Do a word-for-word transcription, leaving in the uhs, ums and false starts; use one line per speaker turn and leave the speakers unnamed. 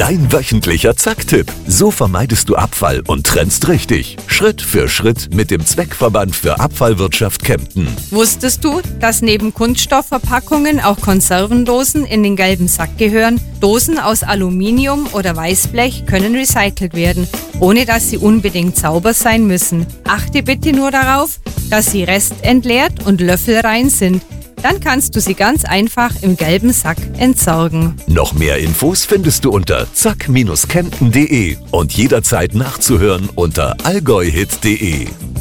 Dein wöchentlicher Zack-Tipp. So vermeidest du Abfall und trennst richtig. Schritt für Schritt mit dem Zweckverband für Abfallwirtschaft Kempten.
Wusstest du, dass neben Kunststoffverpackungen auch Konservendosen in den gelben Sack gehören? Dosen aus Aluminium oder Weißblech können recycelt werden, ohne dass sie unbedingt sauber sein müssen. Achte bitte nur darauf, dass sie restentleert und löffelrein sind. Dann kannst du sie ganz einfach im gelben Sack entsorgen.
Noch mehr Infos findest du unter zack Bindestrich kempten punkt de und jederzeit nachzuhören unter allgäuhit punkt de.